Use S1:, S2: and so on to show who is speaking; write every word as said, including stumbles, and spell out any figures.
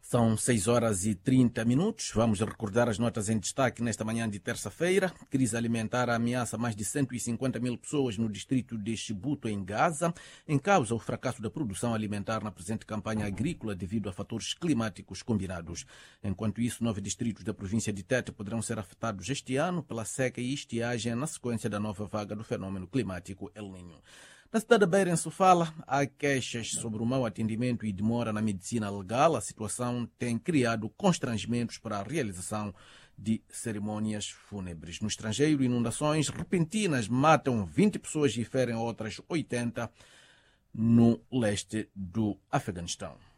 S1: São seis horas e trinta minutos. Vamos recordar as notas em destaque nesta manhã de terça-feira. Crise alimentar ameaça mais de cento e cinquenta mil pessoas no distrito de Chibuto, em Gaza. Em causa, o fracasso da produção alimentar na presente campanha agrícola devido a fatores climáticos combinados. Enquanto isso, nove distritos da província de Tete poderão ser afetados este ano pela seca e estiagem na sequência da nova vaga do fenômeno climático El Niño. Na cidade de Beira, em Sofala, há queixas sobre o mau atendimento e demora na medicina legal. A situação tem criado constrangimentos para a realização de cerimônias fúnebres. No estrangeiro, inundações repentinas matam vinte pessoas e ferem outras oitenta no leste do Afeganistão.